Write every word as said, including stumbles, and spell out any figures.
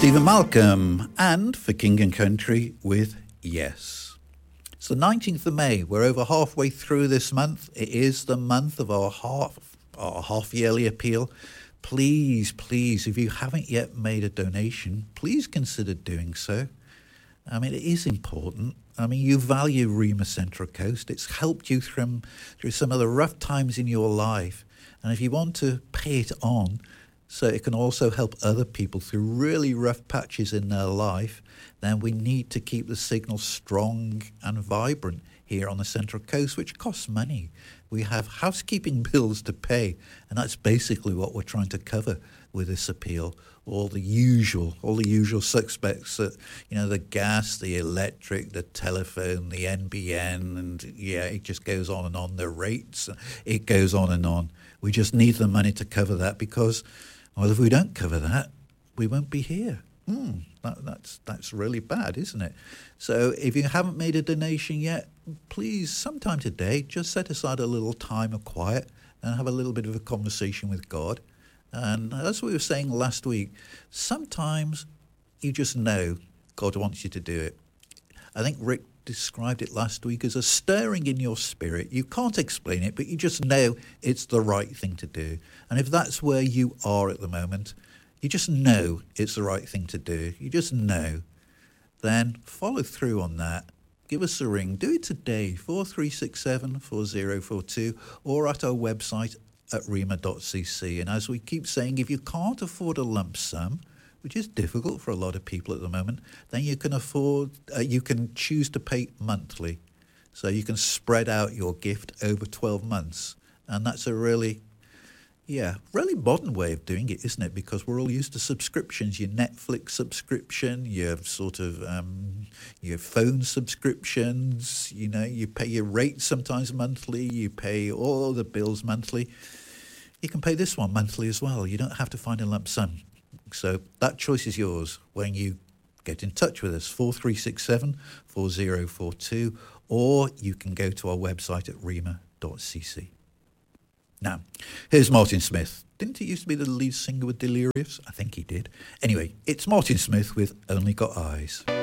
Stephen Malcolm, and for King and Country with Yes. It's the nineteenth of May. We're over halfway through this month. It is the month of our half, our half-yearly appeal. Please, please, if you haven't yet made a donation, please consider doing so. I mean, it is important. I mean, you value Rima Central Coast. It's helped you through, through some of the rough times in your life. And if you want to pay it on, so it can also help other people through really rough patches in their life, then we need to keep the signal strong and vibrant here on the Central Coast, which costs money. We have housekeeping bills to pay, and that's basically what we're trying to cover with this appeal. All the usual, all the usual suspects, uh, you know, the gas, the electric, the telephone, the N B N, and yeah, it just goes on and on. The rates, it goes on and on. We just need the money to cover that because, well, if we don't cover that, we won't be here. Hmm, that, that's that's really bad, isn't it? So if you haven't made a donation yet, please, sometime today, just set aside a little time of quiet and have a little bit of a conversation with God. And as we were saying last week, sometimes you just know God wants you to do it. I think Rick described it last week as a stirring in your spirit. You can't explain it, but you just know it's the right thing to do. And if that's where you are at the moment, you just know it's the right thing to do. You just know. Then follow through on that. Give us a ring. Do it today, four three six seven, four zero four two, or at our website at rima dot c c. And as we keep saying, if you can't afford a lump sum, which is difficult for a lot of people at the moment, then you can afford, uh, you can choose to pay monthly. So you can spread out your gift over twelve months. And that's a really, yeah, really modern way of doing it, isn't it? Because we're all used to subscriptions, your Netflix subscription, your sort of, um, your phone subscriptions, you know, you pay your rate sometimes monthly, you pay all the bills monthly. You can pay this one monthly as well. You don't have to find a lump sum. So that choice is yours when you get in touch with us, four three six seven, four zero four two, or you can go to our website at rima dot c c. Now, here's Martin Smith. Didn't he used to be the lead singer with Delirious? I think he did. Anyway, it's Martin Smith with Only Got Eyes.